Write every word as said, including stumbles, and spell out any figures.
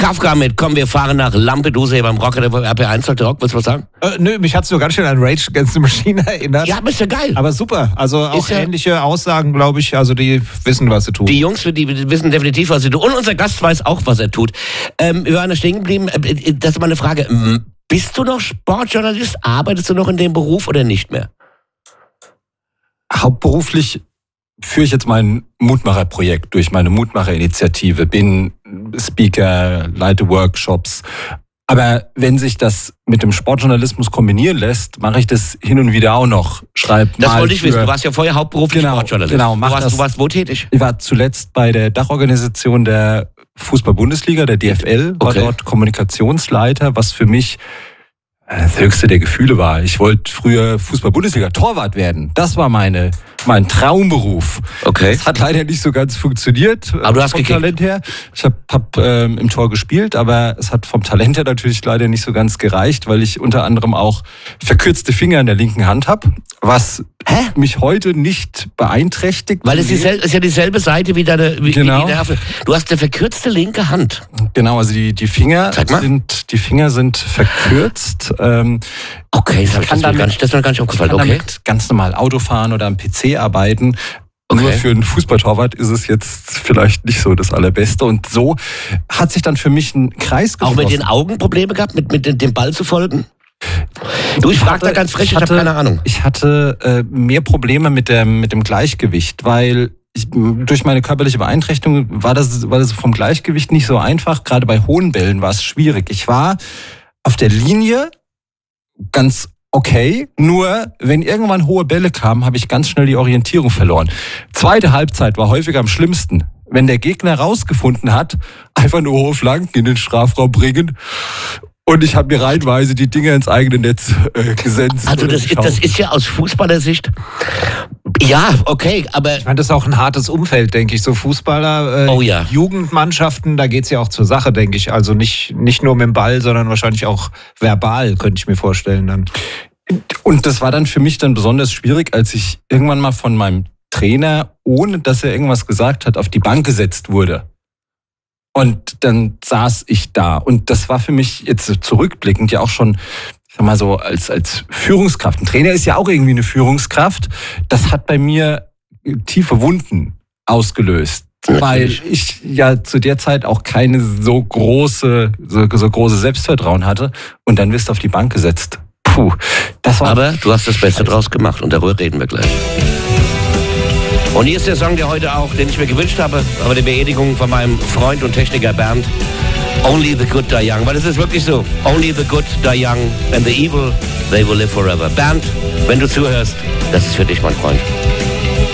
Kafka mit, komm, wir fahren nach Lampedusa beim Rocker der R P eins heute Rock, willst du was sagen? Äh, nö, mich hat's nur ganz schön an Rage Against the Machine erinnert. Ja, aber ist ja geil. Aber super, also auch ja ähnliche Aussagen, glaube ich, also die wissen, was sie tun. Die Jungs, die wissen definitiv, was sie tun. Und unser Gast weiß auch, was er tut. Ähm, wir waren da stehen geblieben, das ist mal eine Frage, bist du noch Sportjournalist, arbeitest du noch in dem Beruf oder nicht mehr? Hauptberuflich führe ich jetzt mein Mutmacher-Projekt durch meine Mutmacher-Initiative, bin Speaker, leite Workshops. Aber wenn sich das mit dem Sportjournalismus kombinieren lässt, mache ich das hin und wieder auch noch. Schreib das mal wollte ich für, wissen. Du warst ja vorher hauptberuflich genau, Sportjournalist. Genau, mach du, warst, das. du warst wo tätig? Ich war zuletzt bei der Dachorganisation der Fußball-Bundesliga, der D F L, war okay. dort Kommunikationsleiter, was für mich das höchste der Gefühle war. Ich wollte früher Fußball-Bundesliga-Torwart werden. Das war meine, mein Traumberuf. Okay. Das hat leider nicht so ganz funktioniert. Aber du hast vom gekickt. Talent her. Ich habe hab, ähm, im Tor gespielt, aber es hat vom Talent her natürlich leider nicht so ganz gereicht, weil ich unter anderem auch verkürzte Finger in der linken Hand habe, was Hä? mich heute nicht beeinträchtigt. Weil es diesel, ist ja dieselbe Seite wie deine wie, Genau. wie die Nerven. Du hast eine verkürzte linke Hand. Genau, also die, die Finger sind die Finger sind verkürzt. Ähm, okay, das, ich ich kann das, mir damit, gar nicht, das ist mir gar nicht aufgefallen. Ich kann Okay. damit ganz normal Auto fahren oder am P C arbeiten. Okay. Nur für einen Fußballtorwart ist es jetzt vielleicht nicht so das Allerbeste. Und so hat sich dann für mich ein Kreis geschlossen. Auch mit den Augen Probleme gehabt, mit, mit dem Ball zu folgen? Du, ich, ich frage da ganz frech, ich, ich habe keine Ahnung. Ich hatte äh, mehr Probleme mit dem, mit dem Gleichgewicht, weil ich, durch meine körperliche Beeinträchtigung war das, war das vom Gleichgewicht nicht so einfach. Gerade bei hohen Bällen war es schwierig. Ich war auf der Linie ganz okay, nur wenn irgendwann hohe Bälle kamen, habe ich ganz schnell die Orientierung verloren. Zweite Halbzeit war häufig am schlimmsten. Wenn der Gegner rausgefunden hat, einfach nur hohe Flanken in den Strafraum bringen. Und ich habe mir reihenweise die Dinger ins eigene Netz äh, gesetzt. Also das, das ist ja aus Fußballersicht, ja, okay, aber... Ich meine, das ist auch ein hartes Umfeld, denke ich. So Fußballer, äh, oh ja. Jugendmannschaften, da geht's ja auch zur Sache, denke ich. Also nicht, nicht nur mit dem Ball, sondern wahrscheinlich auch verbal, könnte ich mir vorstellen dann. Und das war dann für mich dann besonders schwierig, als ich irgendwann mal von meinem Trainer, ohne dass er irgendwas gesagt hat, auf die Bank gesetzt wurde. Und dann saß ich da. Und das war für mich jetzt zurückblickend ja auch schon, ich sag mal so, als, als Führungskraft. Ein Trainer ist ja auch irgendwie eine Führungskraft. Das hat bei mir tiefe Wunden ausgelöst. Natürlich. Weil ich ja zu der Zeit auch keine so große, so, so große Selbstvertrauen hatte. Und dann wirst du auf die Bank gesetzt. Puh, das war. Aber du hast das Beste draus gemacht und darüber reden wir gleich. Und hier ist der Song, der heute auch, den ich mir gewünscht habe, aber die Beerdigung von meinem Freund und Techniker Bernd. Only the good die young. Weil es ist wirklich so. Only the good die young and the evil, they will live forever. Bernd, wenn du zuhörst, das ist für dich, mein Freund.